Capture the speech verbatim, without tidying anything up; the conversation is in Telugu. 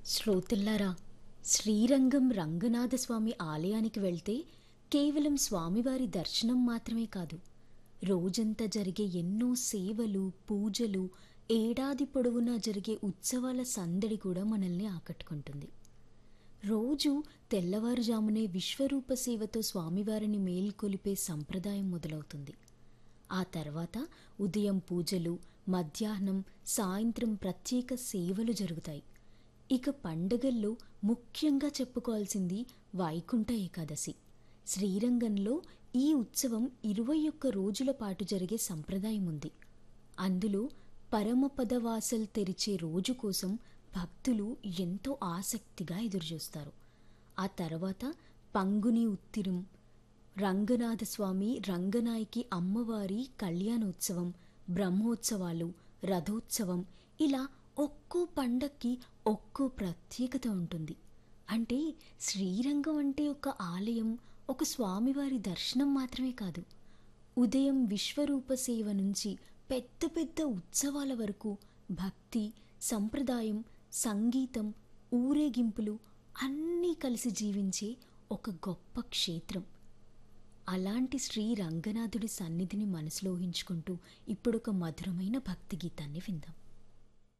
శ్రోతల్లారా, శ్రీరంగం రంగనాథస్వామి ఆలయానికి వెళ్తే కేవలం స్వామివారి దర్శనం మాత్రమే కాదు, రోజంతా జరిగే ఎన్నో సేవలు, పూజలు, ఏడాది పొడవునా జరిగే ఉత్సవాల సందడి కూడా మనల్ని ఆకట్టుకుంటుంది. రోజు తెల్లవారుజామునే విశ్వరూప సేవతో స్వామివారిని మేల్కొలిపే సంప్రదాయం మొదలవుతుంది. ఆ తర్వాత ఉదయం పూజలు, మధ్యాహ్నం, సాయంత్రం ప్రత్యేక సేవలు జరుగుతాయి. ఇక పండగల్లో ముఖ్యంగా చెప్పుకోవాల్సింది వైకుంఠ ఏకాదశి. శ్రీరంగంలో ఈ ఉత్సవం ఇరవై ఒక్క రోజుల పాటు జరిగే సంప్రదాయం ఉంది. అందులో పరమపదవాసల్ తెరిచే రోజు కోసం భక్తులు ఎంతో ఆసక్తిగా ఎదురుచూస్తారు. ఆ తర్వాత పంగుని ఉత్తిరం, రంగనాథస్వామి, రంగనాయకి అమ్మవారి కళ్యాణోత్సవం, బ్రహ్మోత్సవాలు, రథోత్సవం, ఇలా ఒక్కో పండక్కి ఒక్కో ప్రత్యేకత ఉంటుంది. అంటే శ్రీరంగం అంటే ఒక ఆలయం, ఒక స్వామివారి దర్శనం మాత్రమే కాదు. ఉదయం విశ్వరూప సేవ నుంచి పెద్ద పెద్ద ఉత్సవాల వరకు భక్తి, సంప్రదాయం, సంగీతం, ఊరేగింపులు అన్నీ కలిసి జీవించే ఒక గొప్ప క్షేత్రం. అలాంటి శ్రీ రంగనాథుడి సన్నిధిని మనసులో ఊహించుకుంటూ ఇప్పుడొక మధురమైన భక్తి గీతాన్ని విందాం.